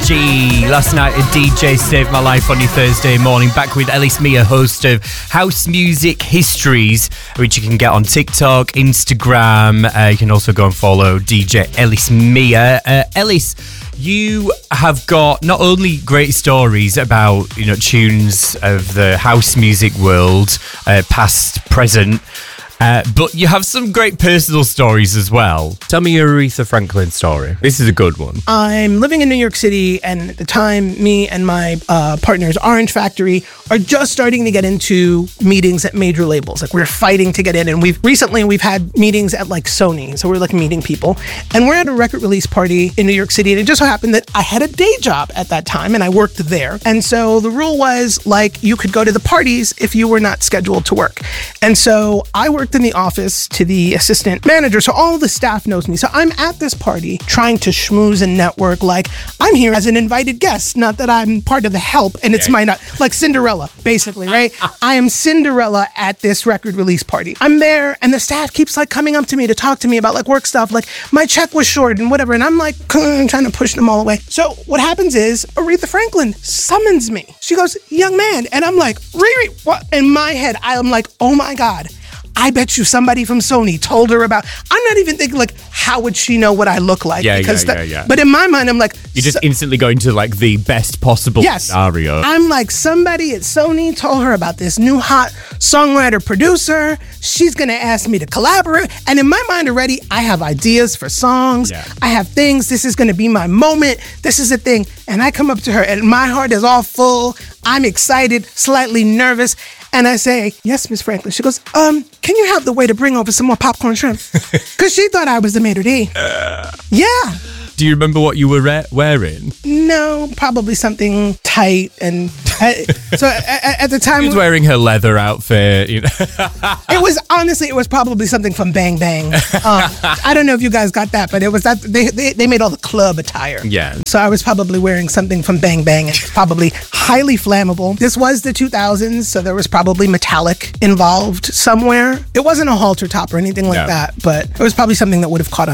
G. Last night a DJ saved my life on your Thursday morning. Back with Ellis Mia, host of House Music Histories, which you can get on TikTok, Instagram. You can also go and follow DJ Ellis Mia. Ellis, you have got not only great stories about, tunes of the house music world, past, present, but you have some great personal stories as well. Tell me your Aretha Franklin story. This is a good one. I'm living in New York City, and at the time, me and my partners, Orange Factory, are just starting to get into meetings at major labels. Like, we're fighting to get in, and we've had meetings at like Sony, so we're like meeting people. And we're at a record release party in New York City, and it just so happened that I had a day job at that time, and I worked there. And so the rule was, like, you could go to the parties if you were not scheduled to work. And so I worked in the office to the assistant manager, so all the staff knows me. So I'm at this party trying to schmooze and network, like I'm here as an invited guest, not that I'm part of the help, and it's like Cinderella, basically, right? I am Cinderella at this record release party. I'm there, and the staff keeps like coming up to me to talk to me about like work stuff, like my check was short and whatever, and I'm like trying to push them all away. So what happens is Aretha Franklin summons me. She goes, "Young man," and I'm like, "Riri, what?" In my head, I'm like, "Oh my God, I bet you somebody from Sony told her about." I'm not even thinking like, how would she know what I look like? Yeah. But in my mind, I'm like, you're just instantly going to like the best possible scenario. I'm like, somebody at Sony told her about this new hot songwriter producer. She's gonna ask me to collaborate. And in my mind already, I have ideas for songs. Yeah. I have things. This is gonna be my moment. This is a thing. And I come up to her, and my heart is all full. I'm excited, slightly nervous. And I say, "Yes, Miss Franklin." She goes, "Can you have the way to bring over some more popcorn shrimp?" Because she thought I was the maitre d'. Yeah. Do you remember what you were wearing? No, probably something tight. And so at the time, She was wearing her leather outfit. it was probably something from Bang Bang. I don't know if you guys got that, but it was that they made all the club attire. Yeah. So I was probably wearing something from Bang Bang, and probably highly flammable. This was the 2000s, so there was probably metallic involved somewhere. It wasn't a halter top or anything like that, but it was probably something that would have caught on